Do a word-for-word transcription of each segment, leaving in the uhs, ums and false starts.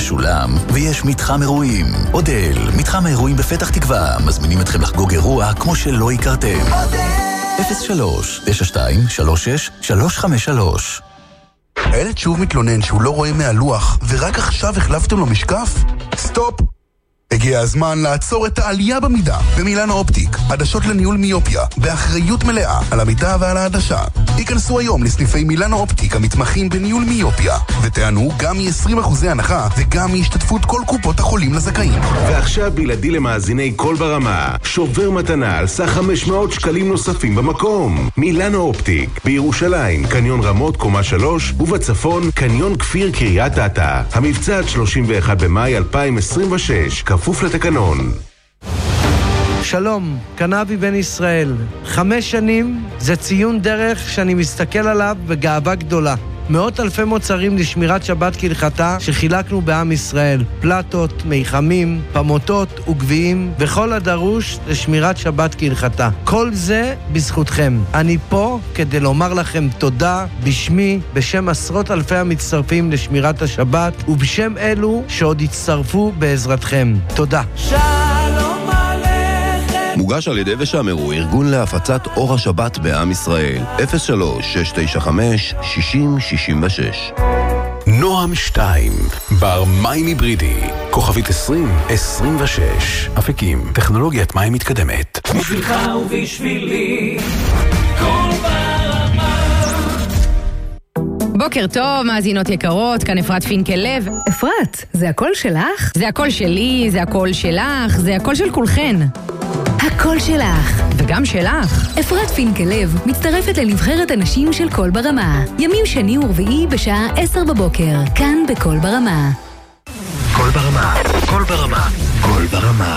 משולם, ויש מתחם אירועים. אודל, מתחם האירועים בפתח תקווה, מזמינים אתכם לחגוג אירוע כמו שלא הכרתם. אפס שלוש תשע שתיים שלוש שש שלוש חמש שלוש. הילד שוב מתלונן שהוא לא רואה מהלוח, ורק עכשיו החלפתם לו משקף? סטופ! הגיע הזמן לעצור את העלייה במידה במילאנו אופטיק, עדשות לניהול מיופיה, באחריות מלאה על המידה ועל העדשה. היכנסו היום לסניפי מילאנו אופטיק המתמחים בניהול מיופיה, ותענו גם מ-עשרים אחוז הנחה וגם מהשתתפות כל קופות החולים לזכאים. ועכשיו בלעדי למאזיני כל ברמה, שובר מתנה על סך חמש מאות שקלים נוספים במקום. מילאנו אופטיק, בירושלים, קניון רמות קומה שלוש, ובצפון, קניון כפיר קריית אתא. המבצע עד שלושים ואחד במאי אלפיים עשרים ושש, כפוף לתקנון. שלום, קנאבי בן ישראל. חמש שנים זה ציון דרך שאני מסתכל עליו בגאווה גדולה. מאות אלפי מוצרים לשמירת שבת כהלכתה שחילקנו בעם ישראל. פלטות, מיחמים, פמוטות וגביעים וכל הדרוש לשמירת שבת כהלכתה. כל זה בזכותכם. אני פה כדי לומר לכם תודה בשמי, בשם עשרות אלפי המצטרפים לשמירת השבת ובשם אלו שעוד יצטרפו בעזרתכם. תודה. שלום עליכם. מוגש על ידי ושמרו, ארגון להפצת אור השבת בעם ישראל. אפס שלוש שש תשע חמש שישים שישים ושש. נועם שתיים, בר מים היברידי, כוכבית עשרים עשרים ושש. אפיקים, טכנולוגיית מים מתקדמת. בשבילך ובשבילי, כל ברמה. בוקר טוב, מאזינות יקרות, כאן אפרת פינקל לב. אפרת, זה הכל שלך? זה הכל שלי, זה הכל שלך, זה הכל של כולכן. הכל שלך. וגם שלך. אפרת פינקל לב מצטרפת לנבחרת הנשים של כל ברמה. ימים שני ורביעי בשעה עשר בבוקר, כאן בכל ברמה. כל ברמה, כל ברמה, כל ברמה.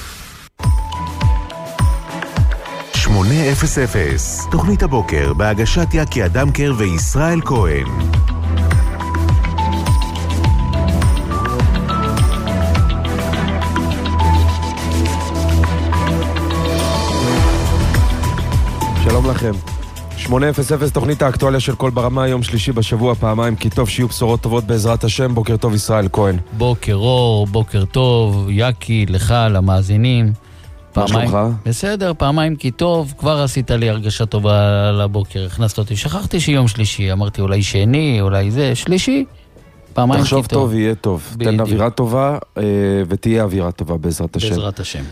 שמונה אפס אפס, תוכנית הבוקר בהגשת יקי אדמקר וישראל כהן. שלום לכם. שמונה אפס אפס, תוכנית האקטואליה של כל ברמה, יום שלישי בשבוע, פעמיים, כי טוב שיהיו בשורות טובות בעזרת השם. בוקר טוב ישראל כהן. בוקר אור, בוקר טוב, יקי, לך, למאזינים. מה שלומך? בסדר, פעמיים כי טוב, כבר עשית לי הרגשה טובה לבוקר, הכנסת אותי, שכחתי שיום שלישי, אמרתי אולי שני, אולי זה, שלישי, פעמיים כי טוב. תחשוב טוב, יהיה טוב, תן אווירה טובה ותהיה אווירה טובה בעזרת השם. בעזרת השם.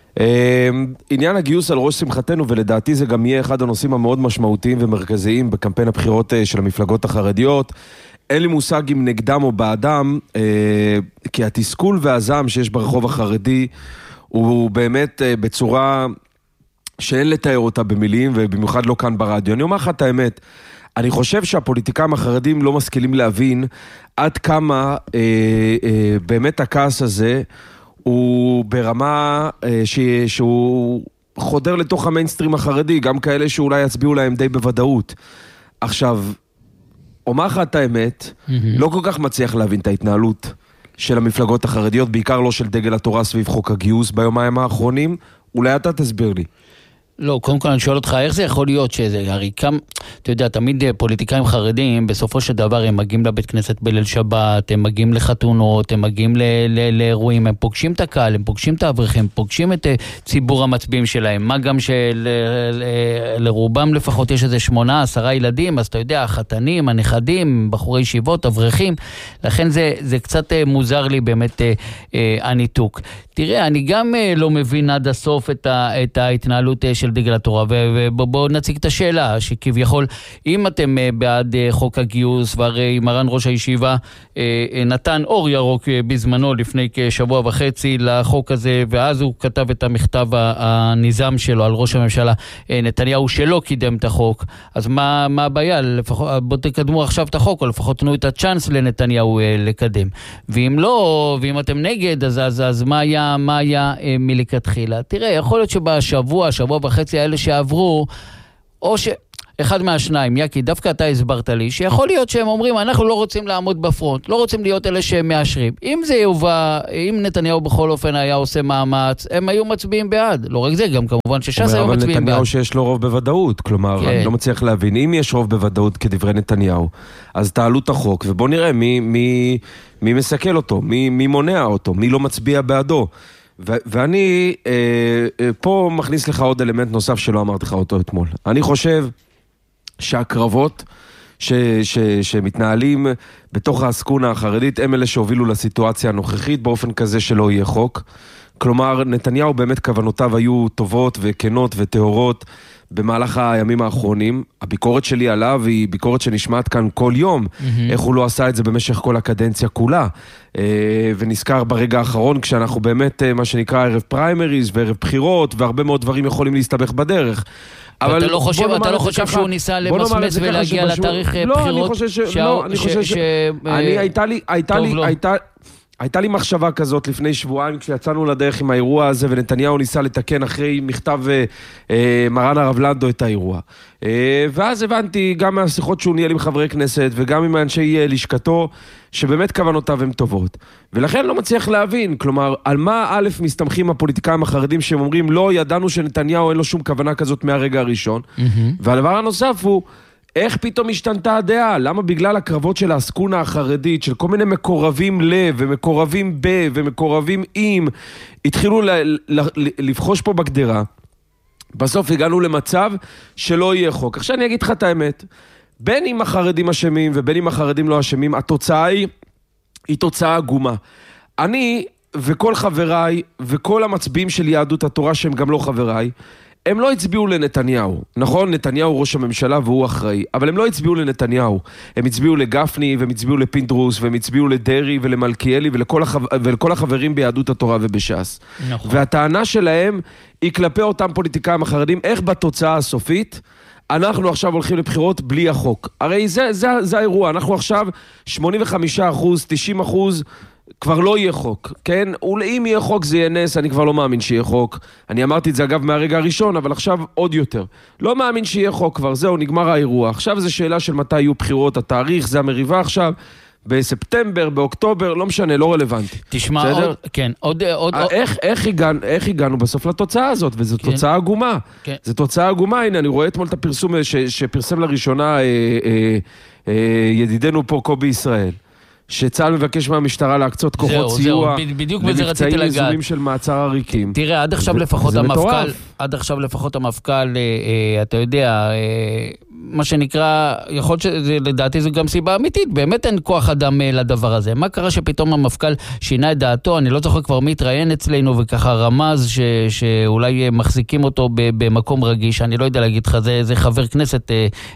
עניין הגיוס על ראש שמחתנו, ולדעתי זה גם יהיה אחד הנושאים המאוד משמעותיים ומרכזיים בקמפיין הבחירות של המפלגות החרדיות. אין לי מושג אם נגדם או בעדם, כי התסכול והזעם שיש ברחוב החרדי הוא באמת בצורה שאין לתאר אותה במילים, ובמיוחד לא כאן ברדיו. אני אומר לך את האמת, אני חושב שהפוליטיקאים החרדים לא משכילים להבין עד כמה אה, אה, באמת הכעס הזה הוא ברמה אה, ש, שהוא חודר לתוך המיינסטרים החרדי, גם כאלה שאולי יצביעו להם די בוודאות. עכשיו, אומר לך את האמת, mm-hmm. לא כל כך מצליח להבין את ההתנהלות של המפלגות החרדיות, בעיקר לא של דגל התורה סביב חוק הגיוס ביומיים האחרונים. אולי אתה תסביר לי. לא, קודם כל אני שואל אותך, איך זה יכול להיות שזה, הרי כמה, אתה יודע, תמיד פוליטיקאים חרדים, בסופו של דבר הם מגיעים לבית כנסת בליל שבת, הם מגיעים לחתונות, הם מגיעים ל- ל- לאירועים, הם פוגשים את הקהל, הם פוגשים את האברכים, הם פוגשים את ציבור המצביעים שלהם, מה גם שלרובם לפחות יש איזה שמונה, עשרה ילדים, אז אתה יודע, החתנים, הנכדים, בחורי ישיבות, אברכים, לכן זה, זה קצת מוזר לי באמת הניתוק. תראה, אני גם לא מבין עד הסוף את, ה- את ההתנהלות של דגל התורה, ובואו נציג את השאלה, שכביכול, אם אתם בעד חוק הגיוס, והרי מרן ראש הישיבה נתן אור ירוק בזמנו, לפני כשבוע וחצי לחוק הזה, ואז הוא כתב את המכתב הניזם שלו על ראש הממשלה, נתניהו שלא קידם את החוק, אז מה, מה הבעיה? לפחות, בואו תקדמו עכשיו את החוק, או לפחות תנו את הצ'אנס לנתניהו לקדם. ואם לא, ואם אתם נגד, אז, אז, אז מה היה, מה היה מלכתחילה? תראה, יכול להיות שבשבוע, שבוע וחצי האלה שעברו, או ש... אחד מהשניים, יקי, דווקא אתה הסברת לי, שיכול להיות שהם אומרים, אנחנו לא רוצים לעמוד בפרונט, לא רוצים להיות אלה שהם מאשרים. אם זה יובא, אם נתניהו בכל אופן היה עושה מאמץ, הם היו מצביעים בעד. לא רק זה, גם כמובן שש"ס היו מצביעים בעד. אבל נתניהו שיש לו רוב בוודאות, כלומר, כן. אני לא מצליח להבין, אם יש רוב בוודאות כדברי נתניהו, אז תעלו את החוק, ובוא נראה מי, מי, מי מסכל אותו, מי, מי מונע אותו, מי לא מצביע בעדו. ו- ואני אה, אה, פה מכניס לך עוד אלמנט נוסף שלא אמרתי לך אותו אתמול. אני חושב שהקרבות ש- ש- שמתנהלים בתוך העסקונה החרדית הם אלה שהובילו לסיטואציה הנוכחית באופן כזה שלא יהיה חוק. כלומר, נתניהו באמת כוונותיו היו טובות וכנות וטהורות במהלך הימים האחרונים. הביקורת שלי עליו היא ביקורת שנשמעת כאן כל יום, mm-hmm. איך הוא לא עשה את זה במשך כל הקדנציה כולה. ונזכר ברגע האחרון כשאנחנו באמת, מה שנקרא, ערב פריימריז וערב בחירות, והרבה מאוד דברים יכולים להסתבך בדרך. אבל אתה לא חושב, אתה לא חושב שהוא ניסה למסמס ולהגיע לתאריך בחירות? לא, אני חושב ש... לא, אני חושב ש... אני, הייתה לי, הייתה לי, הייתה... הייתה לי מחשבה כזאת לפני שבועיים כשיצאנו לדרך עם האירוע הזה ונתניהו ניסה לתקן אחרי מכתב אה, מרן הרב לנדו את האירוע. אה, ואז הבנתי גם מהשיחות שהוא ניהל עם חברי כנסת וגם עם אנשי אה, לשכתו שבאמת כוונותיו הן טובות. ולכן לא מצליח להבין, כלומר, על מה א' מסתמכים הפוליטיקאים החרדים שהם אומרים לא ידענו שנתניהו אין לו שום כוונה כזאת מהרגע הראשון. Mm-hmm. והדבר הנוסף הוא איך פתאום השתנתה הדעה? למה בגלל הקרבות של העסקונה החרדית, של כל מיני מקורבים לב ומקורבים ב ומקורבים עם, התחילו ל- ל- לבחוש פה בגדרה. בסוף הגענו למצב שלא יהיה חוק. עכשיו אני אגיד לך את האמת, בין אם החרדים אשמים ובין אם החרדים לא אשמים, התוצאה היא, היא תוצאה עגומה. אני וכל חבריי וכל המצביעים של יהדות התורה שהם גם לא חבריי, הם לא הצביעו לנתניהו, נכון? נתניהו ראש הממשלה והוא אחראי, אבל הם לא הצביעו לנתניהו. הם הצביעו לגפני, והם הצביעו לפינדרוס, והם הצביעו לדרי ולמלכיאלי ולכל, החב... ולכל החברים ביהדות התורה ובש"ס. נכון. והטענה שלהם היא כלפי אותם פוליטיקאים החרדים, איך בתוצאה הסופית אנחנו עכשיו הולכים לבחירות בלי החוק. הרי זה, זה, זה האירוע, אנחנו עכשיו שמונים וחמישה אחוז, תשעים אחוז, כבר לא יהיה חוק, כן? אם יהיה חוק זה יהיה נס, אני כבר לא מאמין שיהיה חוק. אני אמרתי את זה אגב מהרגע הראשון, אבל עכשיו עוד יותר. לא מאמין שיהיה חוק כבר, זהו, נגמר האירוע. עכשיו זה שאלה של מתי יהיו בחירות, התאריך, זה המריבה עכשיו, בספטמבר, באוקטובר, לא משנה, לא רלוונטי. תשמע, עוד, כן, עוד... עוד איך, איך, הגענו, איך הגענו בסוף לתוצאה הזאת? וזו כן. תוצאה עגומה. כן. זו תוצאה עגומה, הנה, אני רואה אתמול את הפרסום ש, שפרסם לראשונה אה, אה, אה, ידידנו פה קובי ישראל. שצה"ל מבקש מהמשטרה להקצות כוחות סיוע למבצעים יזומים של מעצר עריקים. תראה, עד עכשיו לפחות המפכ"ל, עד עכשיו לפחות המפכ"ל, אתה יודע, מה שנקרא, יכול לדעתי זו גם סיבה אמיתית, באמת אין כוח אדם לדבר הזה. מה קרה שפתאום המפכ"ל שינה את דעתו? אני לא זוכר כבר מי התראיין אצלנו וככה רמז ש, שאולי מחזיקים אותו במקום רגיש, אני לא יודע להגיד לך, זה, זה חבר כנסת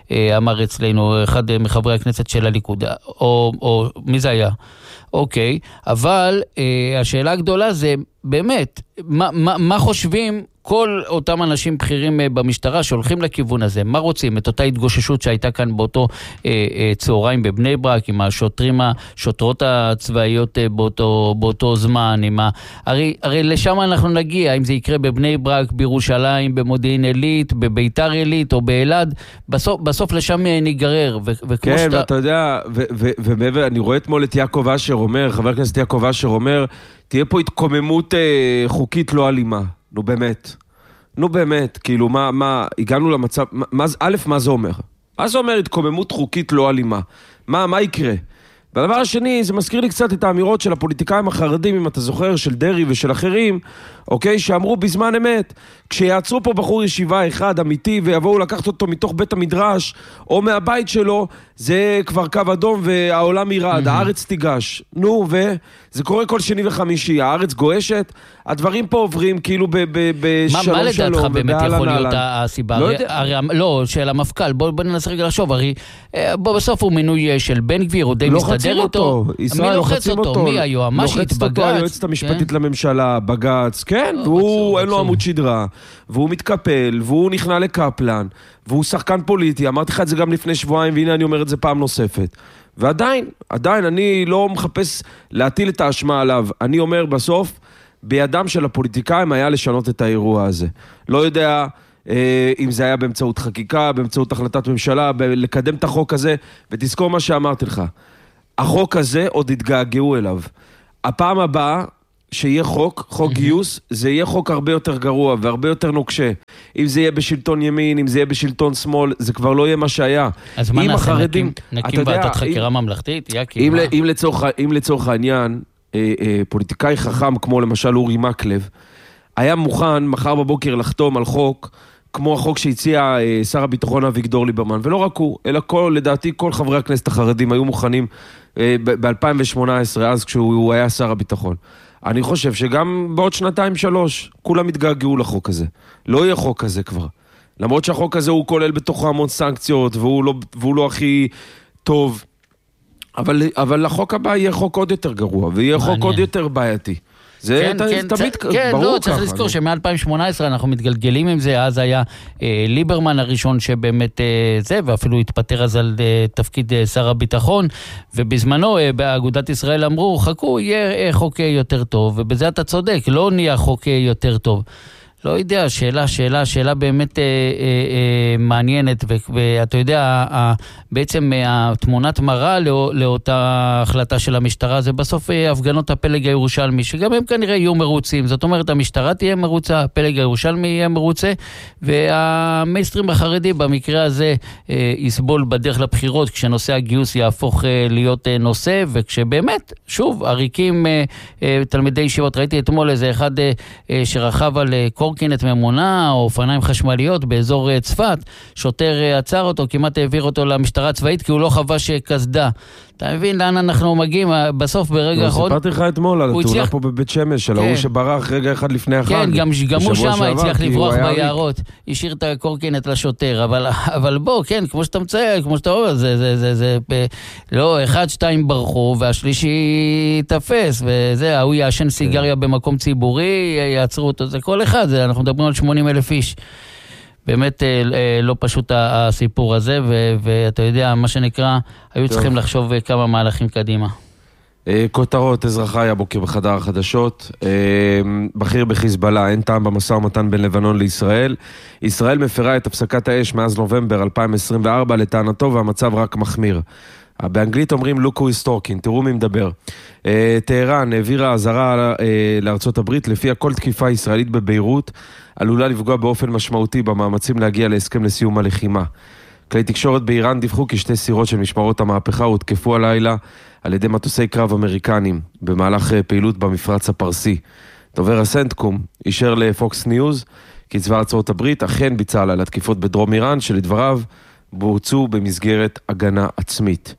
אמר אצלנו, אחד מחברי הכנסת של הליכוד, או, או מי זה היה? אוקיי, אבל אה, השאלה הגדולה זה באמת, מה, מה, מה חושבים כל אותם אנשים בכירים אה, במשטרה שהולכים לכיוון הזה? מה רוצים? את אותה התגוששות שהייתה כאן באותו אה, אה, צהריים בבני ברק, עם השוטרים, השוטרות הצבאיות אה, באותו, באותו זמן, עם ה... הרי, הרי לשם אנחנו נגיע, אם זה יקרה בבני ברק, בירושלים, במודיעין עילית, בביתר עילית או באלעד, בסוף, בסוף לשם ניגרר. ו- כן, שאתה... ואתה יודע, ומעבר, אני רואה אתמול את יעקב אשר אומר, חבר הכנסת יעקב אשר אומר, תהיה פה התקוממות אה, חוקית לא אלימה. נו באמת. נו באמת, כאילו, מה, מה, הגענו למצב, מה, א', מה זה אומר? מה זה אומר התקוממות חוקית לא אלימה? מה, מה יקרה? והדבר השני, זה מזכיר לי קצת את האמירות של הפוליטיקאים החרדים, אם אתה זוכר, של דרי ושל אחרים, אוקיי, שאמרו בזמן אמת, כשיעצרו פה בחור ישיבה אחד אמיתי, ויבואו לקחת אותו מתוך בית המדרש, או מהבית שלו, זה כבר קו אדום והעולם ירד, mm-hmm. הארץ תיגש. נו, וזה קורה כל שני וחמישי, הארץ גועשת, הדברים פה עוברים כאילו בשלום שלום. מה לדעתך באמת יכול להיות הסיבה? לא יודע. הרי, לא, של המפכ"ל, בוא, בוא ננסה רגע לחשוב, הרי בוא בסוף הוא מינוי של בן גביר, הוא די מסתדר איתו. מי לוחץ אותו? מי היועמ"שית, בג"ץ? היועצת המשפטית לממשלה, בג"ץ, כן, והוא אין לו עמוד שדרה, והוא מתקפל, והוא נכנע לקפלן, והוא שחקן פוליטי, אמרתי לך את זה גם לפני שבועיים, והנה אני אומר את זה פעם נוספת. ועדיין, עדיין, אני לא מחפש להטיל את האשמה עליו. אני אומר בסוף, בידם של הפוליטיקאים היה לשנות את האירוע הזה. לא יודע אם זה היה באמצעות חקיקה, באמצעות החלטת ממשלה, לקדם את החוק הזה, ותזכור מה שאמרתי לך. החוק הזה עוד התגעגעו אליו. הפעם הבאה שיהיה חוק, חוק גיוס, זה יהיה חוק הרבה יותר גרוע והרבה יותר נוקשה. אם זה יהיה בשלטון ימין, אם זה יהיה בשלטון שמאל, זה כבר לא יהיה מה שהיה. אז מה נעשה? נקים, נקים ועדת חקירה אם, ממלכתית? אם, אם, לצורך, אם לצורך העניין, אה, אה, פוליטיקאי חכם כמו למשל אורי מקלב, היה מוכן מחר בבוקר לחתום על חוק, כמו החוק שהציע אה, שר הביטחון אביגדור ליברמן, ולא רק הוא, אלא כל, לדעתי כל חברי הכנסת החרדים היו מוכנים אה, ב-אלפיים שמונה עשרה, אז כשהוא היה שר הביטחון. אני חושב שגם בעוד שנתיים שלוש, כולם התגעגעו לחוק הזה. לא יהיה חוק כזה כבר. למרות שהחוק הזה הוא כולל בתוכו המון סנקציות, והוא לא, והוא לא הכי טוב. אבל, אבל החוק הבא יהיה חוק עוד יותר גרוע, ויהיה חוק עוד יותר בעייתי. זה כן, כן, תמיד צ... כן, ברור לא, ככה. צריך לזכור שמ-אלפיים שמונה עשרה אנחנו מתגלגלים עם זה, אז היה אה, ליברמן הראשון שבאמת אה, זה, ואפילו התפטר אז על אה, תפקיד אה, שר הביטחון, ובזמנו אה, באגודת ישראל אמרו, חכו, יהיה אה, חוק יותר טוב, ובזה אתה צודק, לא נהיה חוק אה, יותר טוב. לא יודע, שאלה, שאלה, שאלה באמת אה, אה, אה, מעניינת, ואתה יודע, אה, בעצם אה, התמונת מראה לא, לאותה החלטה של המשטרה, זה בסוף אה, הפגנות הפלג הירושלמי, שגם הם כנראה יהיו מרוצים, זאת אומרת, המשטרה תהיה מרוצה, הפלג הירושלמי יהיה מרוצה, והמיינסטרים החרדי במקרה הזה אה, יסבול בדרך לבחירות, כשנושא הגיוס יהפוך אה, להיות אה, נושא, וכשבאמת, שוב, עריקים, אה, אה, תלמידי ישיבות, ראיתי אתמול איזה אחד אה, אה, שרכב על אה, קורקינט ממונה או אופניים חשמליות באזור צפת, שוטר עצר אותו, כמעט העביר אותו למשטרה הצבאית כי הוא לא חבש קסדה. אתה מבין לאן אנחנו מגיעים? בסוף ברגע האחרון... סיפרתי לך אתמול על התאונה פה בבית שמש, של ההוא שברח רגע אחד לפני החג. כן, גם הוא שם הצליח לברוח ביערות, השאיר את הקורקינט לשוטר, אבל בוא, כן, כמו שאתה מצייר, כמו שאתה אומר, זה לא, אחד, שתיים ברחו, והשלישי תפס, וזה, ההוא יעשן סיגריה במקום ציבורי, יעצרו אותו, זה כל אחד, אנחנו מדברים על שמונים אלף איש. באמת לא פשוט הסיפור הזה, ואתה יודע, מה שנקרא, היו צריכים לחשוב כמה מהלכים קדימה. כותרות, אזרחי הבוקר בחדר החדשות, בכיר בחיזבאללה, אין טעם במשא ומתן בין לבנון לישראל. ישראל מפרה את הפסקת האש מאז נובמבר אלפיים עשרים וארבע לטענתו, והמצב רק מחמיר. באנגלית אומרים look who is talking, תראו מי מדבר. טהרן העבירה הזרה לארצות הברית, לפיה כל תקיפה ישראלית בביירות עלולה לפגוע באופן משמעותי במאמצים להגיע להסכם לסיום הלחימה. כלי תקשורת באיראן דיווחו כי שתי סירות של משמרות המהפכה הותקפו הלילה על ידי מטוסי קרב אמריקנים במהלך פעילות במפרץ הפרסי. דובר הסנטקום אישר לפוקס ניוז כי צבא ארצות הברית אכן ביצע על התקיפות בדרום איראן שלדבריו בוצעו במסגרת הגנה עצמית.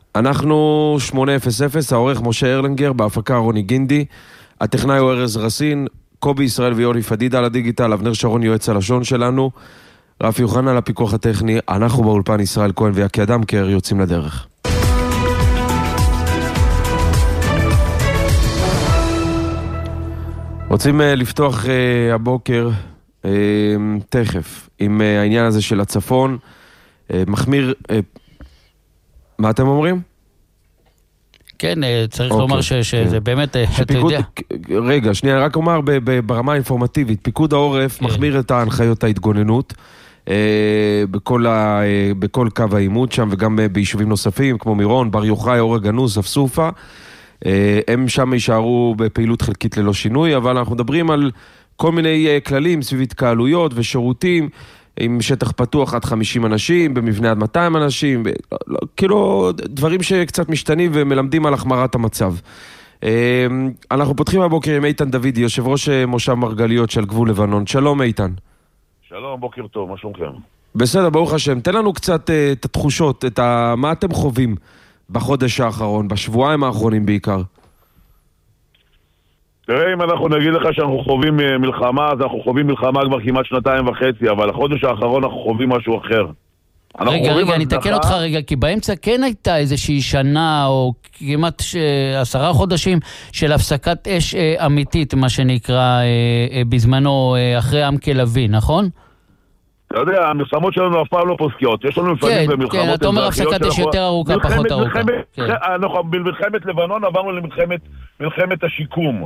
אנחנו שמונה אפס אפס, העורך משה ארלנגר, בהפקה רוני גינדי, הטכנאי הוא ארז רסין, קובי ישראל ויוני פדידה על הדיגיטל, אבנר שרון יועץ הלשון שלנו, רפי יוחנן על הפיקוח הטכני, אנחנו באולפן ישראל כהן ויקי אדמקר יוצאים לדרך. רוצים לפתוח הבוקר תכף עם העניין הזה של הצפון, מחמיר, מה אתם אומרים? כן, צריך לומר שזה באמת, אתה יודע. רגע, שנייה, רק אומר ברמה האינפורמטיבית, פיקוד העורף מחמיר את ההנחיות ההתגוננות בכל קו העימות שם, וגם ביישובים נוספים, כמו מירון, בר יוחאי, אור הגנוז, אסופסה. הם שם יישארו בפעילות חלקית ללא שינוי, אבל אנחנו מדברים על כל מיני כללים סביב התקהלויות ושירותים, עם שטח פתוח עד חמישים אנשים, במבנה עד מאתיים אנשים, כאילו דברים שקצת משתנים ומלמדים על החמרת המצב. אנחנו פותחים הבוקר עם איתן דוידי, יושב ראש מושב מרגליות של גבול לבנון. שלום איתן. שלום, בוקר טוב, מה שלומכם? בסדר, ברוך השם. תן לנו קצת את התחושות, את ה... מה אתם חווים בחודש האחרון, בשבועיים האחרונים בעיקר. תראה, אם אנחנו נגיד לך שאנחנו חווים מלחמה, אז אנחנו חווים מלחמה כבר כמעט שנתיים וחצי, אבל החודש האחרון אנחנו חווים משהו אחר. רגע, רגע, אני אתקן אותך רגע, כי באמצע כן הייתה איזושהי שנה, או כמעט עשרה חודשים, של הפסקת אש אמיתית, מה שנקרא בזמנו, אחרי עם כלוי, נכון? אתה יודע, המלחמות שלנו אף פעם לא פוסקיות. יש לנו לפעמים במלחמות... כן, אתה אומר הפסקת אש יותר ארוכה, פחות ארוכה. אנחנו במלחמת לבנון עברנו למלחמת השיקום.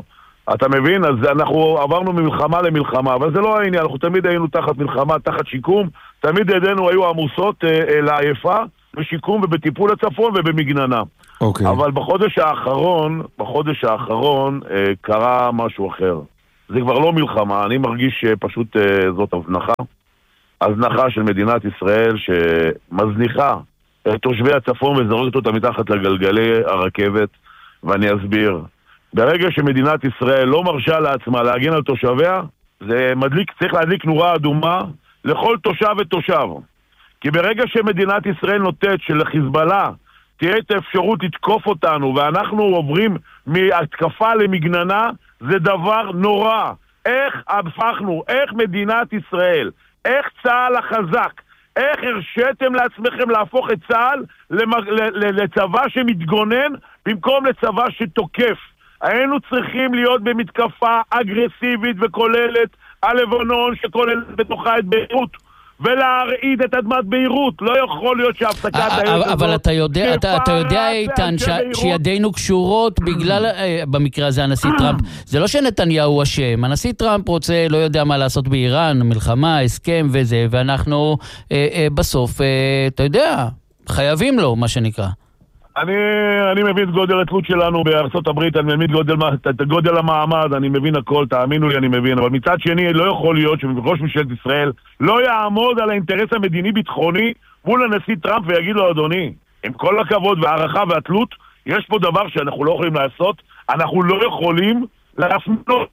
אתה מבין? אז אנחנו עברנו ממלחמה למלחמה, אבל זה לא העניין, אנחנו תמיד היינו תחת מלחמה, תחת שיקום, תמיד ידינו היו עמוסות אה, לעייפה, בשיקום ובטיפול הצפון ובמגננה. אוקיי. אבל בחודש האחרון, בחודש האחרון אה, קרה משהו אחר. זה כבר לא מלחמה, אני מרגיש שפשוט אה, זאת הזנחה. הזנחה של מדינת ישראל שמזניחה את תושבי הצפון וזורקת אותה מתחת לגלגלי הרכבת, ואני אסביר. ברגע שמדינת ישראל לא מרשה לעצמה להגן על תושביה, זה מדליק, צריך להדליק נורה אדומה לכל תושב ותושב. כי ברגע שמדינת ישראל נוטט שלחיזבאללה תהיה את האפשרות לתקוף אותנו, ואנחנו עוברים מהתקפה למגננה, זה דבר נורא. איך הפכנו, איך מדינת ישראל, איך צה"ל החזק, איך הרשיתם לעצמכם להפוך את צה"ל למג... לצבא שמתגונן במקום לצבא שתוקף. היינו צריכים להיות במתקפה אגרסיבית וכוללת על לבנון שכוללת בתוכה את ביירות ולהרעיד את אדמת ביירות. לא יכול להיות שהפסקת האש אבל אתה יודע, אתה יודע איתן שידינו קשורות בגלל, במקרה הזה הנשיא טראמפ, זה לא שנתניהו אשם, הנשיא טראמפ רוצה, לא יודע מה לעשות באיראן, מלחמה, הסכם וזה, ואנחנו בסוף, אתה יודע, חייבים לו, מה שנקרא. אני, אני מבין את גודל התלות שלנו בארצות הברית, אני מבין גודל, את גודל המעמד, אני מבין הכל, תאמינו לי, אני מבין, אבל מצד שני לא יכול להיות שראש ממשלת ישראל לא יעמוד על האינטרס המדיני-ביטחוני מול הנשיא טראמפ ויגיד לו, אדוני, עם כל הכבוד והערכה והתלות, יש פה דבר שאנחנו לא יכולים לעשות, אנחנו לא יכולים להפנות,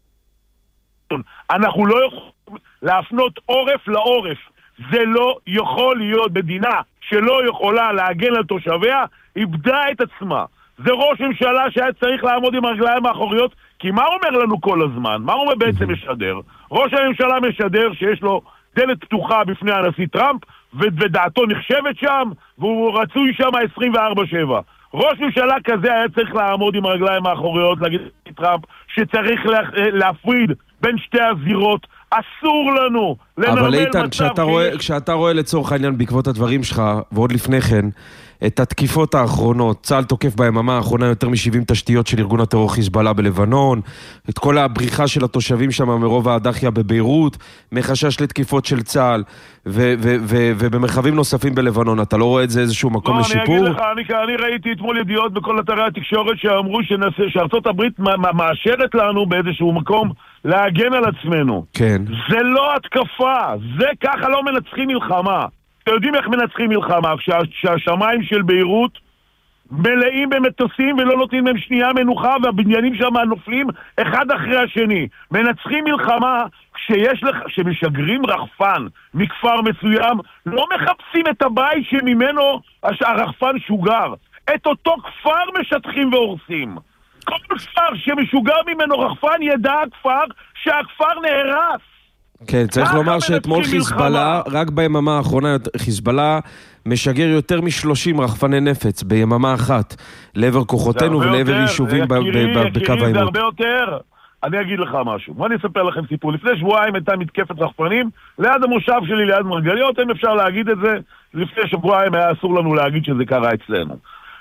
אנחנו לא יכולים להפנות עורף לעורף. זה לא יכול להיות מדינה שלא יכולה להגן על תושביה, איבדה את עצמה. זה ראש ממשלה שהיה צריך לעמוד עם הרגליים האחוריות, כי מה אומר לנו כל הזמן? מה הוא בעצם משדר? ראש הממשלה משדר שיש לו דלת פתוחה בפני הנשיא טראמפ, ודעתו נחשבת שם, והוא רצוי שם עשרים וארבע שבע. ראש ממשלה כזה היה צריך לעמוד עם הרגליים האחוריות, להגיד לטראמפ שצריך להפריד בין שתי הזירות, אסור לנו לנרמל מצב... אבל איתן, כשאתה רואה, כשאתה רואה לצורך העניין בעקבות הדברים שלך, ועוד לפני כן, את התקיפות האחרונות, צה"ל תוקף ביממה האחרונה יותר מ-שבעים תשתיות של ארגון הטרור חיזבאללה בלבנון, את כל הבריחה של התושבים שם מרוב האדחיה בביירות, מחשש לתקיפות של צה"ל, ו- ו- ו- ובמרחבים נוספים בלבנון, אתה לא רואה את זה איזשהו מקום לא, לשיפור? אני אגיד לך, אני, אני ראיתי אתמול ידיעות בכל אתרי התקשורת שאמרו שנעשה, שארצות הברית מאשרת לנו באיזשהו מקום להגן על עצמנו. כן. זה לא התקפה, זה ככה לא מנצחים מלחמה. אתם יודעים איך מנצחים מלחמה? כשהשמיים של ביירות מלאים במטוסים ולא נותנים להם שנייה מנוחה והבניינים שם נופלים אחד אחרי השני. מנצחים מלחמה כשיש לך, שמשגרים רחפן מכפר מסוים, לא מחפשים את הבית שממנו הרחפן שוגר. את אותו כפר משטחים והורסים. כל כפר שמשוגר ממנו רחפן ידע הכפר שהכפר נהרס. כן, צריך לומר שאתמול חיזבאללה, רק ביממה האחרונה, חיזבאללה משגר יותר מ-שלושים רחפני נפץ ביממה אחת לעבר כוחותינו ולעבר יישובים בקו העימות. זה הרבה יותר. אני אגיד לך משהו. בוא אני אספר לכם סיפור. לפני שבועיים הייתה מתקפת רחפנים ליד המושב שלי, ליד מרגליות, אם אפשר להגיד את זה. לפני שבועיים היה אסור לנו להגיד שזה קרה אצלנו.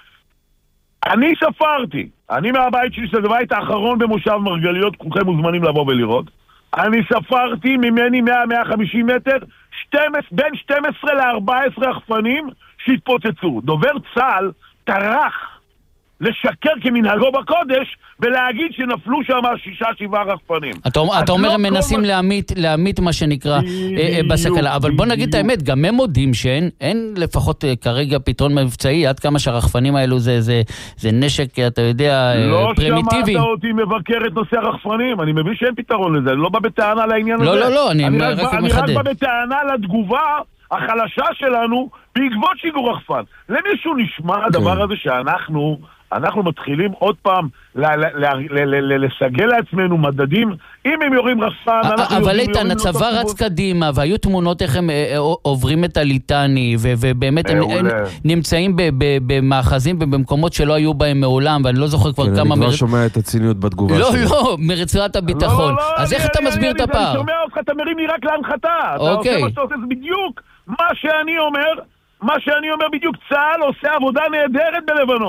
אני ספרתי. אני מהבית שלי, שזה הבית האחרון במושב מרגליות, כולכם מוזמנים לבוא ולראות. אני ספרתי ממני מאה עד מאה וחמישים מטר, בין שתים עשרה ל-ארבע עשרה רחפנים שהתפוצצו. דובר צה"ל טרח לשקר כמנהגו בקודש ולהגיד שנפלו שם שישה שבעה רחפנים. אתה אומר הם מנסים להעמית מה שנקרא בסכנה, אבל בוא נגיד את האמת, גם הם מודים שאין לפחות כרגע פתרון מבצעי, עד כמה שהרחפנים האלו זה נשק, אתה יודע, פרימיטיבי. לא שמעת אותי מבקר את נושא הרחפנים, אני מבין שאין פתרון לזה, אני לא בא בטענה לעניין הזה. לא, לא, לא, אני רק מחדד. אני רק בא בטענה לתגובה החלשה שלנו בעקבות שיגור רחפן. למישהו נשמע הדבר הזה שאנחנו... אנחנו מתחילים עוד פעם לסגל לעצמנו מדדים, אם הם יורים רחפן... אבל איתן, הצבא רץ קדימה, והיו תמונות איך הם עוברים את הליטני, ובאמת הם נמצאים במאחזים ובמקומות שלא היו בהם מעולם, ואני לא זוכר כבר כמה... אני כבר שומע את הציניות בתגובה שלי. לא, לא, מרצועת הביטחון. אז איך אתה מסביר את הפער? אני שומע אותך, אתה מרים לי רק להנחתה. אתה עושה מה שאתה עושה, זה בדיוק מה שאני אומר, מה שאני אומר בדיוק, צה"ל עושה עבודה נהדרת בלבנון.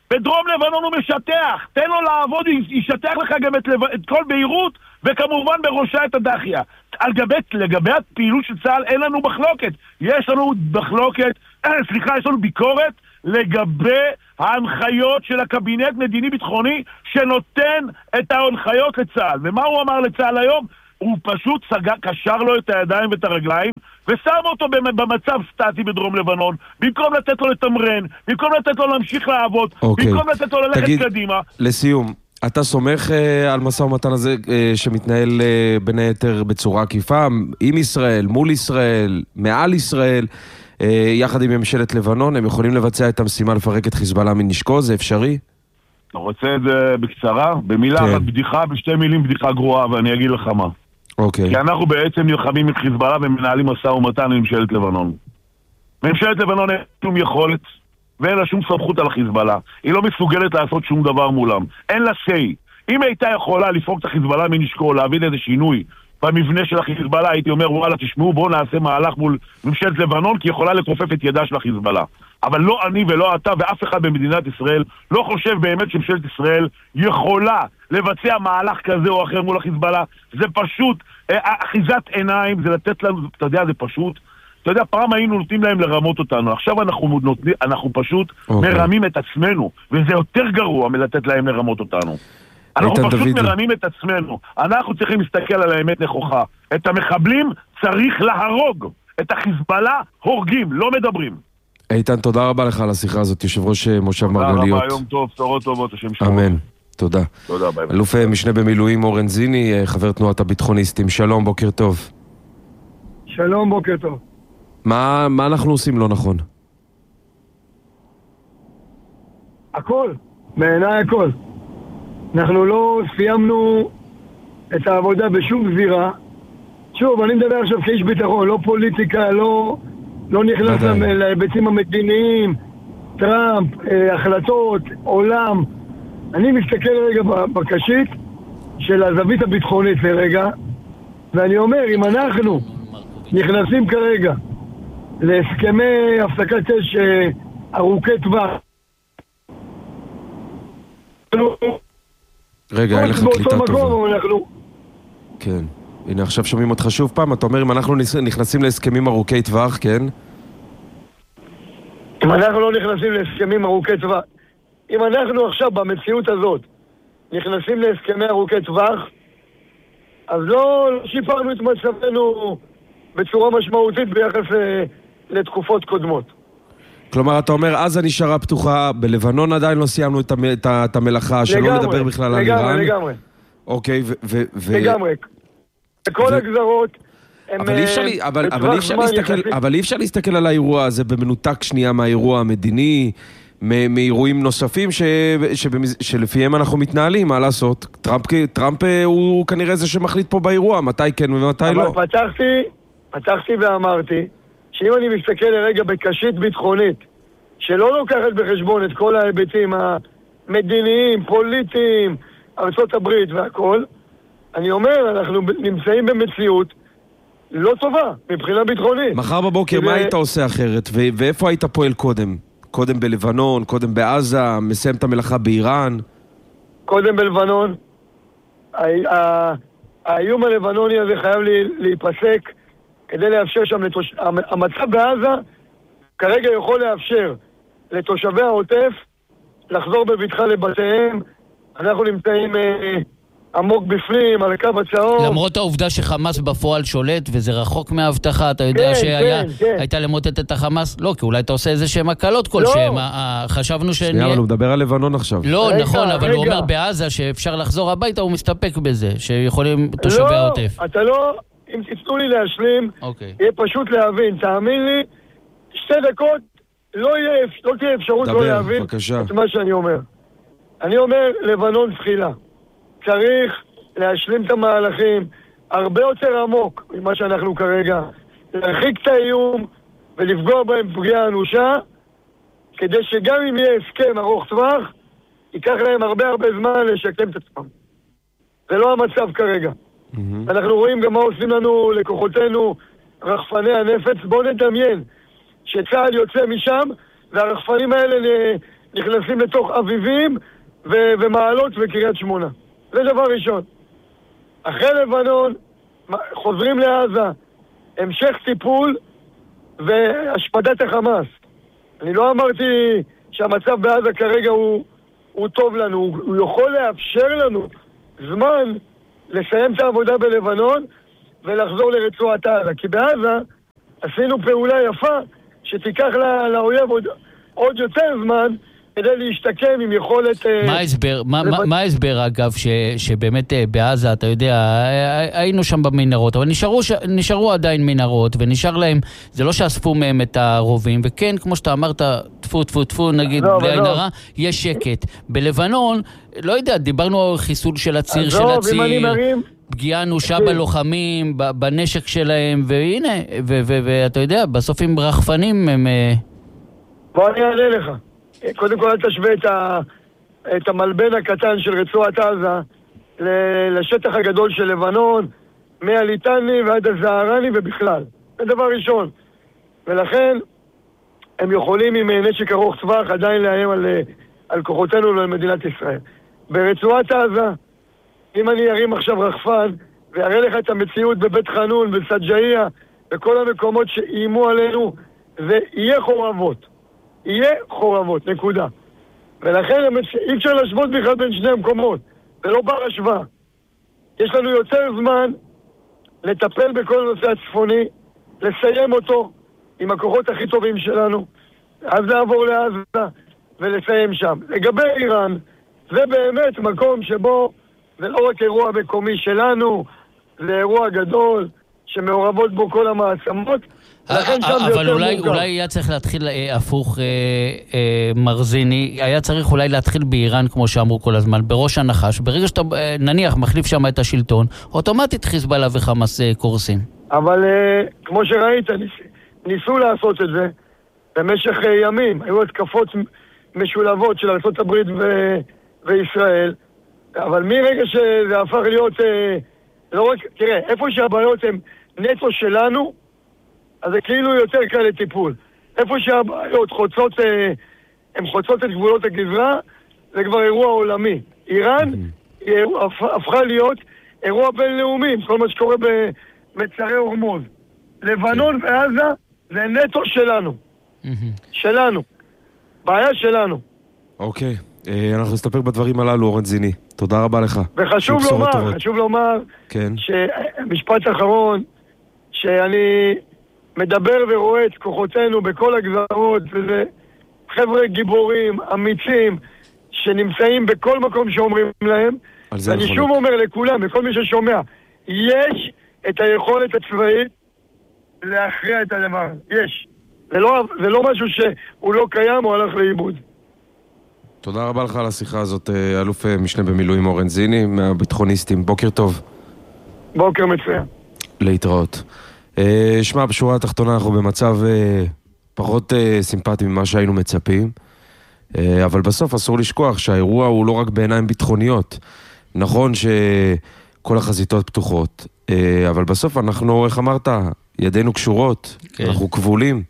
בדרום לבנון הוא משטח, תן לו לעבוד, ישטח לך גם את, לב... את כל בהירות, וכמובן בראשה את הדחיה. על גבי, לגבי הפעילות של צה"ל אין לנו מחלוקת. יש לנו מחלוקת, אה, סליחה, יש לנו ביקורת לגבי ההנחיות של הקבינט מדיני-ביטחוני שנותן את ההנחיות לצה"ל. ומה הוא אמר לצה"ל היום? הוא פשוט סגר, קשר לו את הידיים ואת הרגליים ושם אותו במצב סטטי בדרום לבנון, במקום לתת לו לתמרן, במקום לתת לו להמשיך לעבוד, אוקיי. במקום לתת לו ללכת תגיד, קדימה. לסיום, אתה סומך uh, על משא ומתן הזה uh, שמתנהל uh, בין היתר בצורה עקיפה, עם ישראל, מול ישראל, מעל ישראל, uh, יחד עם ממשלת לבנון, הם יכולים לבצע את המשימה לפרק את חיזבאללה מנשקו, זה אפשרי? אתה רוצה את זה בקצרה? במילה אחת בדיחה, בשתי מילים בדיחה גרועה, ואני אגיד לך מה. אוקיי. כי אנחנו בעצם נלחמים את חיזבאללה ומנהלים משא ומתן עם ממשלת לבנון. ממשלת לבנון אין שום יכולת ואין לה שום סמכות על החיזבאללה. היא לא מסוגלת לעשות שום דבר מולם. אין לה שי. אם הייתה יכולה לפרוק את החיזבאללה מנשקו, להביא איזה שינוי במבנה של החיזבאללה, הייתי אומר, וואלה, תשמעו, בואו נעשה מהלך מול ממשלת לבנון, כי יכולה לכופף את ידה של החיזבאללה. אבל לא אני ולא אתה ואף אחד במדינת ישראל לא חושב באמת שממשלת ישראל יכולה לבצע מהלך כזה או אחר מול החיזבאללה. זה פשוט, אחיזת עיניים, זה לתת לנו, אתה יודע, זה פשוט, אתה יודע, פעם היינו נותנים להם לרמות אותנו, עכשיו אנחנו, נותנים, אנחנו פשוט okay. מרמים את עצמנו, וזה יותר גרוע מלתת להם לרמות אותנו. אנחנו פשוט דודי. מרמים את עצמנו. אנחנו צריכים להסתכל על האמת נכוחה. את המחבלים צריך להרוג. את החיזבאללה הורגים, לא מדברים. איתן, תודה רבה לך על השיחה הזאת, יושב ראש מושב מרגליות. תודה רבה, יום טוב, בשורות טובות, השם שלום. אמן, תודה. תודה, ביי. אלוף משנה במילואים אורן זיני, חבר תנועת הביטחוניסטים. שלום, בוקר טוב. שלום, בוקר טוב. מה, מה אנחנו עושים לא נכון? הכל, בעיניי הכל. אנחנו לא סיימנו את העבודה בשום זירה. שוב, אני מדבר עכשיו כאיש ביטחון, לא פוליטיקה, לא, לא נכנס להיבטים המדיניים, טראמפ, החלטות, עולם. אני מסתכל רגע בקשית של הזווית הביטחונית לרגע, ואני אומר, אם אנחנו נכנסים כרגע להסכמי הפסקת אש ארוכי טווח, רגע, אין לך קליטה טובה. כן. הנה, עכשיו שומעים אותך שוב פעם. אתה אומר, אם אנחנו נכנסים להסכמים ארוכי טווח, כן? אם אנחנו לא נכנסים להסכמים ארוכי טווח, אם אנחנו עכשיו במציאות הזאת נכנסים להסכמי ארוכי טווח, אז לא שיפרנו את מצבנו בצורה משמעותית ביחס לתקופות קודמות. כלומר, אתה אומר, עזה נשארה פתוחה, בלבנון עדיין לא סיימנו את, את, את המלאכה, שלא לדבר בכלל על איראן. לגמרי, לגמרי. אוקיי, ו... ו, ו לגמרי. וכל הגזרות הם... אבל אי אפשר, אבל, אבל אי אפשר להסתכל, אבל אי אפשר להסתכל על האירוע הזה במנותק שנייה מהאירוע המדיני, מאירועים נוספים ש, שבמז, שלפיהם אנחנו מתנהלים, מה לעשות? טראמפ, טראמפ הוא כנראה זה שמחליט פה באירוע, מתי כן ומתי אבל לא. אבל פתחתי, פתחתי ואמרתי, שאם אני מסתכל לרגע בקשית ביטחונית, שלא לוקחת בחשבון את כל ההיבטים המדיניים, פוליטיים, ארצות הברית והכל, אני אומר, אנחנו נמצאים במציאות לא טובה, מבחינה ביטחונית. מחר בבוקר, מה היית עושה אחרת? ו- ואיפה היית פועל קודם? קודם בלבנון, קודם בעזה, מסיים את המלאכה באיראן? קודם בלבנון. האיום הלבנוני הזה חייב להיפסק כדי לאפשר שם, לתוש... המצב בעזה כרגע יכול לאפשר לתושבי העוטף לחזור בביטחה לבתיהם. אנחנו נמצאים אה, עמוק בפנים, על הקו הצהוב. למרות העובדה שחמאס בפועל שולט, וזה רחוק מההבטחה, אתה יודע כן, שהייתה כן, כן. למוטט את החמאס? לא, כי אולי אתה עושה איזה שהם הקלות כלשהם. לא. חשבנו שנהיה... שנייה, אבל הוא מדבר על לבנון עכשיו. לא, רגע, נכון, אבל רגע. הוא אומר בעזה שאפשר לחזור הביתה, הוא מסתפק בזה, שיכולים תושבי לא, העוטף. אתה לא... אם תיתנו לי להשלים, אוקיי. יהיה פשוט להבין, תאמין לי, שתי דקות לא, יהיה, לא תהיה אפשרות דבר, לא להבין בבקשה. את מה שאני אומר. אני אומר, לבנון תחילה. צריך להשלים את המהלכים הרבה יותר עמוק ממה שאנחנו כרגע. להרחיק את האיום ולפגוע בהם פגיעה אנושה, כדי שגם אם יהיה הסכם ארוך טווח, ייקח להם הרבה הרבה זמן לשקם את עצמם. זה לא המצב כרגע. Mm-hmm. אנחנו רואים גם מה עושים לנו, לכוחותינו, רחפני הנפץ. בואו נדמיין שצה"ל יוצא משם והרחפנים האלה נכנסים לתוך אביבים ו- ומעלות וקריית שמונה. זה דבר ראשון. אחרי לבנון חוזרים לעזה, המשך טיפול והשפדת החמאס. אני לא אמרתי שהמצב בעזה כרגע הוא, הוא טוב לנו, הוא, הוא יכול לאפשר לנו זמן לסיים את העבודה בלבנון ולחזור לרצועת עזה. כי בעזה עשינו פעולה יפה שתיקח לה, לאויב עוד, עוד יותר זמן כדי להשתקם עם יכולת... מה ההסבר, מה, לבנ... מה ההסבר אגב, ש, שבאמת בעזה, אתה יודע, היינו שם במנהרות, אבל נשארו, נשארו עדיין מנהרות, ונשאר להם, זה לא שאספו מהם את הרובים, וכן, כמו שאתה אמרת, תפו, תפו, תפו, נגיד, לא, בלי עין הרע, יש שקט. בלבנון, לא יודע, דיברנו על חיסול של הציר של הציר, מרים... פגיעה אנושה בלוחמים, בנשק שלהם, והנה, ואתה יודע, בסוף עם רחפנים הם... בוא אני אענה לך. קודם כל אל תשווה את, ה, את המלבן הקטן של רצועת עזה לשטח הגדול של לבנון, מהליטני ועד הזהרני ובכלל. זה דבר ראשון. ולכן הם יכולים עם נשק ארוך טווח עדיין לאיים על, על כוחותינו ועל מדינת ישראל. ברצועת עזה, אם אני ארים עכשיו רחפן ויראה לך את המציאות בבית חנון, בסג'איה, בכל המקומות שאיימו עלינו, זה יהיה חורבות. יהיה חורבות, נקודה. ולכן אי אפשר להשוות בכלל בין שני המקומות. זה לא בר השוואה. יש לנו יותר זמן לטפל בכל הנושא הצפוני, לסיים אותו עם הכוחות הכי טובים שלנו, אז לעבור לעזה ולסיים שם. לגבי איראן, זה באמת מקום שבו זה לא רק אירוע מקומי שלנו, זה אירוע גדול שמעורבות בו כל המעצמות. אבל אולי, אולי היה צריך להתחיל אה, הפוך אה, אה, מרזיני, היה צריך אולי להתחיל באיראן כמו שאמרו כל הזמן, בראש הנחש, ברגע שאתה אה, נניח מחליף שם את השלטון, אוטומטית חיזבאללה וחמאס אה, קורסים. אבל אה, כמו שראית, ניס, ניסו לעשות את זה במשך אה, ימים, היו התקפות משולבות של ארצות הברית ו, וישראל, אבל מרגע שזה הפך להיות, אה, לא רק, תראה, איפה שהבעיות הן נטו שלנו, אז זה כאילו יותר קל לטיפול. איפה שהבעיות חוצות, הן חוצות את גבולות הגזרה, זה כבר אירוע עולמי. איראן היא הפכה להיות אירוע בינלאומי, כל מה שקורה במצרי הורמוז. לבנון ועזה זה נטו שלנו. שלנו. בעיה שלנו. אוקיי, אנחנו נסתפק בדברים הללו, אורן זיני. תודה רבה לך. וחשוב לומר, חשוב לומר, שמשפט אחרון, שאני מדבר ורואה את כוחותינו בכל הגזרות, וזה חבר'ה גיבורים, אמיצים, שנמצאים בכל מקום שאומרים להם. אני שוב אומר לכולם, לכל מי ששומע, יש את היכולת הצבאית להכריע את הדבר. יש. זה לא, זה לא משהו שהוא לא קיים או הלך לאיבוד. תודה רבה לך על השיחה הזאת, אלוף משנה במילואים אורן זיני, מהביטחוניסטים. בוקר טוב. בוקר מצוין. להתראות. שמע, בשורה התחתונה אנחנו במצב פחות סימפטי ממה שהיינו מצפים, אבל בסוף אסור לשכוח שהאירוע הוא לא רק בעיניים ביטחוניות. נכון שכל החזיתות פתוחות, אבל בסוף אנחנו, איך אמרת, ידינו קשורות, כן. אנחנו כבולים.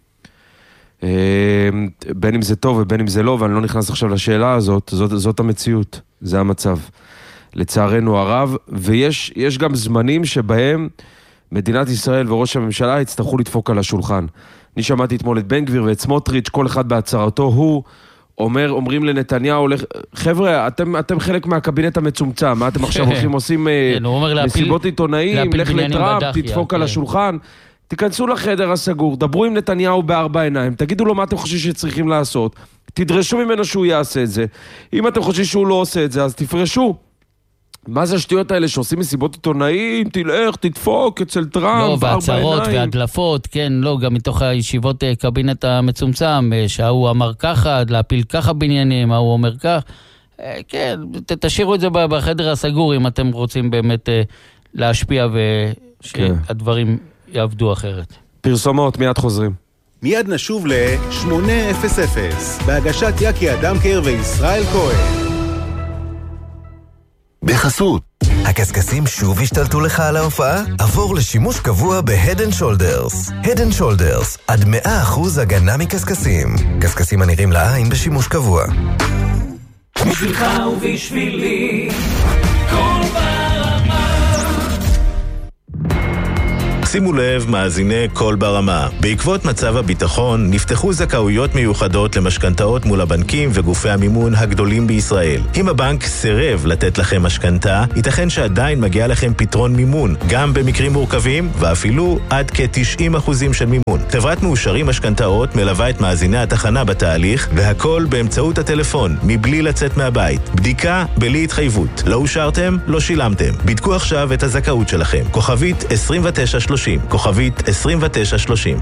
בין אם זה טוב ובין אם זה לא, ואני לא נכנס עכשיו לשאלה הזאת, זאת, זאת המציאות, זה המצב. לצערנו הרב, ויש יש גם זמנים שבהם מדינת ישראל וראש הממשלה יצטרכו לדפוק על השולחן. אני שמעתי אתמול את בן גביר ואת סמוטריץ', כל אחד בהצהרתו, הוא אומר, אומרים לנתניהו, חבר'ה, אתם, אתם חלק מהקבינט המצומצם, מה אתם עכשיו הולכים עושים מסיבות עיתונאים, לך לטראמפ, תדפוק על השולחן, תיכנסו לחדר הסגור, דברו עם נתניהו בארבע עיניים, תגידו לו מה אתם חושבים שצריכים לעשות, תדרשו ממנו שהוא יעשה את זה, אם אתם חושבים שהוא לא עושה את זה, אז תפרשו. מה זה השטויות האלה שעושים מסיבות עיתונאים, תלך, תדפוק אצל טראמפ, לא, והצהרות והדלפות, כן, לא, גם מתוך הישיבות קבינט המצומצם, שההוא אמר ככה, להפיל ככה בעניינים, ההוא אומר כך, כן, תשאירו את זה בחדר הסגור, אם אתם רוצים באמת להשפיע ושהדברים יעבדו אחרת. פרסומות, מיד חוזרים. מיד נשוב ל-שמונה אפס אפס, בהגשת יקי אדמקר וישראל כהן. בחסות הקסקסים שוב השתלטו לך על ההופעה? עבור לשימוש קבוע ב-Head and Shoulders. Head and Shoulders, עד מאה אחוז הגנה מקסקסים. קסקסים הנראים לעין בשימוש קבוע. בשבילך ובשבילי, כל ברמה. שימו לב, מאזיני כל ברמה. בעקבות מצב הביטחון, נפתחו זכאויות מיוחדות למשכנתאות מול הבנקים וגופי המימון הגדולים בישראל. אם הבנק סירב לתת לכם משכנתה, ייתכן שעדיין מגיע לכם פתרון מימון, גם במקרים מורכבים, ואפילו עד כ-תשעים אחוזים של מימון. חברת מאושרים משכנתאות מלווה את מאזיני התחנה בתהליך, והכל באמצעות הטלפון, מבלי לצאת מהבית. בדיקה בלי התחייבות. לא אושרתם? לא שילמתם. בדקו עכשיו את הזכאות שלכם. כוכבית עשרים ותשע שלושים. כוכבית עשרים ותשע שלושים.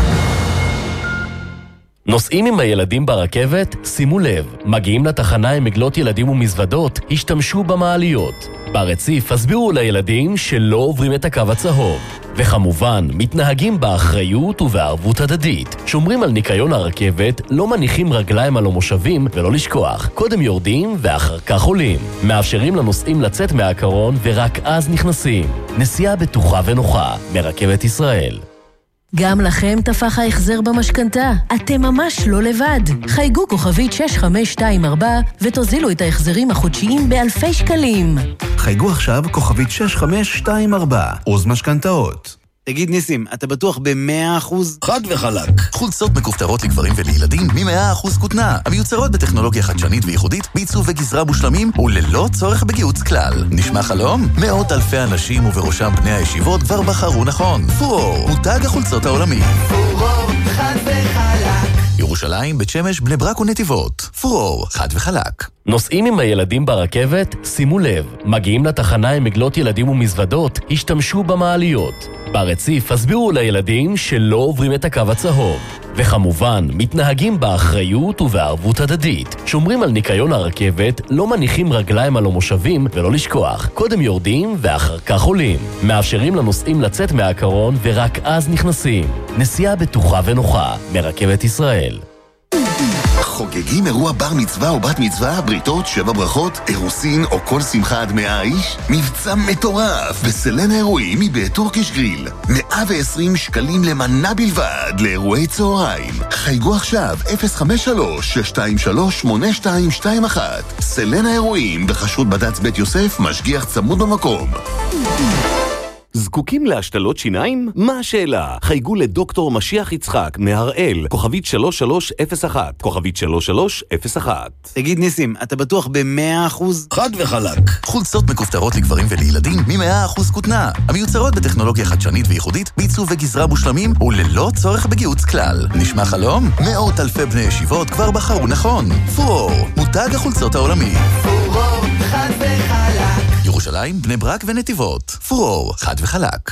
נוסעים עם הילדים ברכבת? שימו לב, מגיעים לתחנה עם מגלות ילדים ומזוודות, השתמשו במעליות. ברציף הסבירו לילדים שלא עוברים את הקו הצהוב. וכמובן, מתנהגים באחריות ובערבות הדדית. שומרים על ניקיון הרכבת, לא מניחים רגליים על המושבים ולא לשכוח. קודם יורדים ואחר כך עולים. מאפשרים לנוסעים לצאת מהקרון ורק אז נכנסים. נסיעה בטוחה ונוחה מרכבת ישראל. גם לכם תפח ההחזר במשכנתה. אתם ממש לא לבד. חייגו כוכבית שש חמש שתיים ארבע ותוזילו את ההחזרים החודשיים באלפי שקלים. חייגו עכשיו כוכבית שש חמש שתיים ארבע. עוז משכנתאות. תגיד ניסים, אתה בטוח ב-מאה אחוז? חד וחלק. חולצות מכופתרות לגברים ולילדים מ-מאה אחוז כותנה, המיוצרות בטכנולוגיה חדשנית וייחודית, בעיצוב וגזרה מושלמים וללא צורך בגיוץ כלל. נשמע חלום? מאות אלפי אנשים ובראשם בני הישיבות כבר בחרו נכון. פורור, מותג החולצות העולמי. פורור, חד וחלק. ירושלים, בית שמש, בני ברק ונתיבות. פורור, חד וחלק. נוסעים עם הילדים ברכבת? שימו לב, מגיעים לתחנה עם מגלות ילדים ומזוודות, השתמשו במעליות. ברציף הסבירו לילדים שלא עוברים את הקו הצהוב. וכמובן, מתנהגים באחריות ובערבות הדדית. שומרים על ניקיון הרכבת, לא מניחים רגליים על המושבים ולא לשכוח. קודם יורדים ואחר כך עולים. מאפשרים לנוסעים לצאת מהקרון ורק אז נכנסים. נסיעה בטוחה ונוחה מרכבת ישראל. חוגגים אירוע בר מצווה או בת מצווה, בריתות, שבע ברכות, אירוסין או כל שמחה עד מאה איש? מבצע מטורף בסלן האירועים מבית טורקיש גריל. מאה ועשרים שקלים למנה בלבד לאירועי צהריים. חייגו עכשיו אפס חמש שלוש שש שתיים שלוש שמונה שתיים שתיים אחת. סלן האירועים בחשות בד"ץ בית יוסף, משגיח צמוד במקום. זקוקים להשתלות שיניים? מה השאלה? חייגו לדוקטור משיח יצחק מהראל, כוכבית שלוש שלוש אפס אחת, כוכבית שלוש שלוש אפס אחת. תגיד ניסים, אתה בטוח ב-מאה אחוז? חד וחלק. חולצות מכופתרות לגברים ולילדים מ-מאה אחוז כותנה, המיוצרות בטכנולוגיה חדשנית וייחודית, בעיצוב וגזרה מושלמים וללא צורך בגיוץ כלל. נשמע חלום? מאות אלפי בני ישיבות כבר בחרו נכון. פורור, מותג החולצות העולמי. פורור, חד וחלק. ירושלים, בני ברק ונתיבות. פורור, חד וחלק.